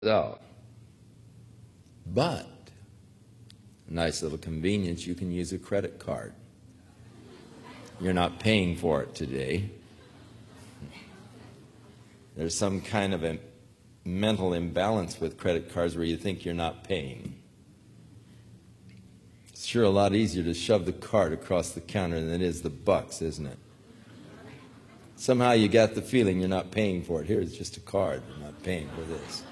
out. But, nice little convenience, you can use a credit card. You're not paying for it today. There's some kind of a mental imbalance with credit cards where you think you're not paying. It's sure a lot easier to shove the card across the counter than it is the bucks, isn't it? Somehow you got the feeling you're not paying for it. Here's just a card. I'm not paying for this.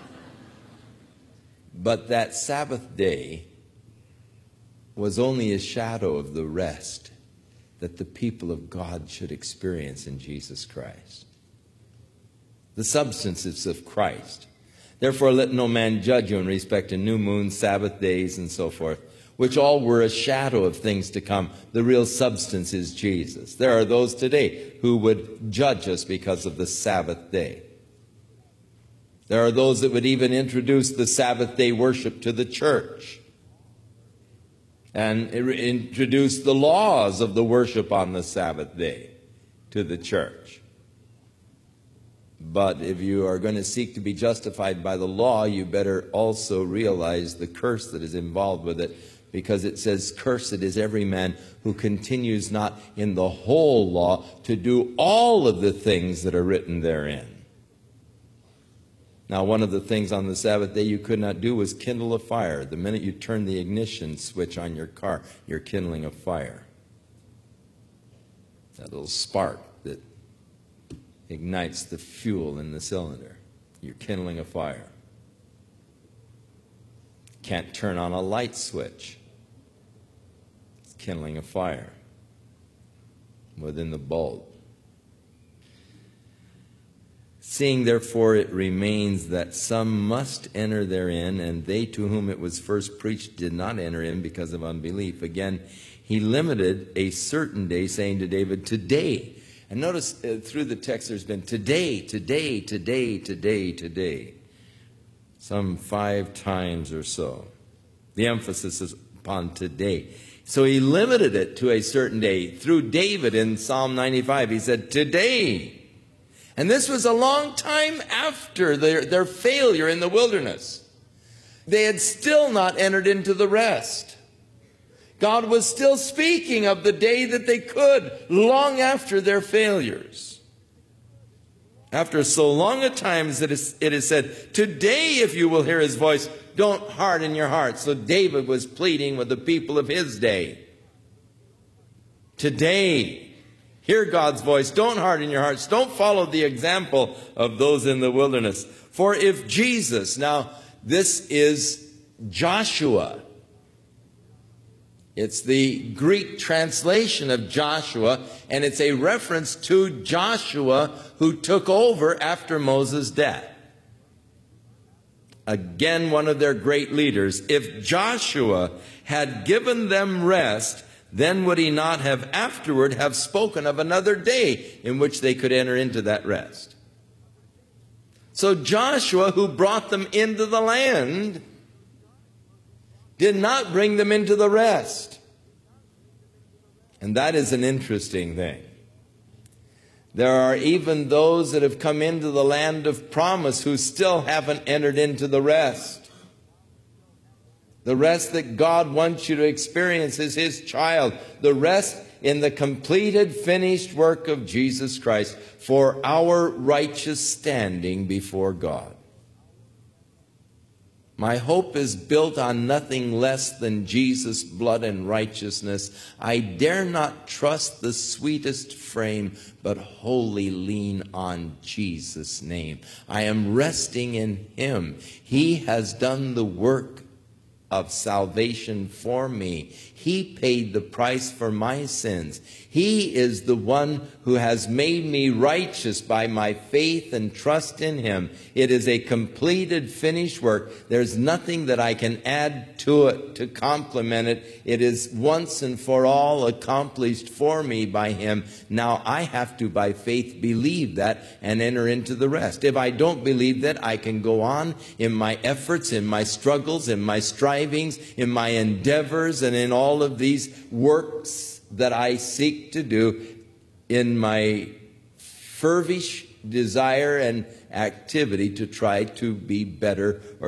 But that Sabbath day was only a shadow of the rest that the people of God should experience in Jesus Christ. The substance is of Christ. Therefore let no man judge you in respect to new moons, Sabbath days, and so forth, which all were a shadow of things to come. The real substance is Jesus. There are those today who would judge us because of the Sabbath day. There are those that would even introduce the Sabbath day worship to the church and introduce the laws of the worship on the Sabbath day to the church. But if you are going to seek to be justified by the law, you better also realize the curse that is involved with it, because it says, "Cursed is every man who continues not in the whole law to do all of the things that are written therein." Now, one of the things on the Sabbath day you could not do was kindle a fire. The minute you turn the ignition switch on your car, you're kindling a fire. That little spark that ignites the fuel in the cylinder. You're kindling a fire. Can't turn on a light switch. It's kindling a fire within the bulb. Seeing therefore it remains that some must enter therein, and they to whom it was first preached did not enter in because of unbelief. Again, he limited a certain day, saying to David, "Today." And notice through the text there's been today, today, today, today, today. Some 5 times or so. The emphasis is upon today. So he limited it to a certain day. Through David in Psalm 95, he said, "Today." And this was a long time after their failure in the wilderness. They had still not entered into the rest. God was still speaking of the day that they could, long after their failures. After so long a time as it is said, "Today, if you will hear his voice, don't harden your heart." So David was pleading with the people of his day. Today, hear God's voice. Don't harden your hearts. Don't follow the example of those in the wilderness. For if Jesus, now this is Joshua. It's the Greek translation of Joshua, and it's a reference to Joshua who took over after Moses' death. Again, one of their great leaders. If Joshua had given them rest, then would he not have afterward have spoken of another day in which they could enter into that rest? So Joshua, who brought them into the land, did not bring them into the rest. And that is an interesting thing. There are even those that have come into the land of promise who still haven't entered into the rest. The rest that God wants you to experience as his child. The rest in the completed, finished work of Jesus Christ for our righteous standing before God. My hope is built on nothing less than Jesus' blood and righteousness. I dare not trust the sweetest frame, but wholly lean on Jesus' name. I am resting in him. He has done the work of salvation for me. He paid the price for my sins. He is the one who has made me righteous by my faith and trust in him. It is a completed, finished work. There's nothing that I can add to it to complement it. It is once and for all accomplished for me by him. Now I have to, by faith, believe that and enter into the rest. If I don't believe that, I can go on in my efforts, in my struggles, in my strivings, in my endeavors, and in all of these works that I seek to do in my fervish desire and activity to try to be better or